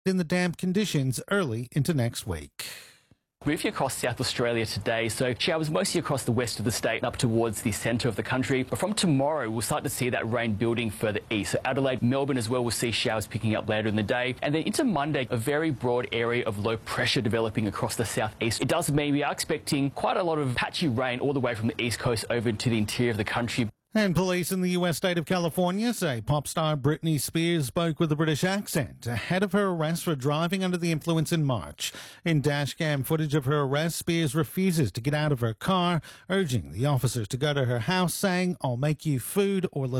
in the damp conditions early into next week. Moving across South Australia today, so showers mostly across the west of the state and up towards the centre of the country. But from tomorrow, we'll start to see that rain building further east. So Adelaide, Melbourne as well, we'll see showers picking up later in the day. And then into Monday, a very broad area of low pressure developing across the southeast. It does mean we are expecting quite a lot of patchy rain all the way from the east coast over into the interior of the country. And police in the U.S. state of California say pop star Britney Spears spoke with a British accent ahead of her arrest for driving under the influence in March. In dashcam footage of her arrest, Spears refuses to get out of her car, urging the officers to go to her house, saying, "I'll make you food or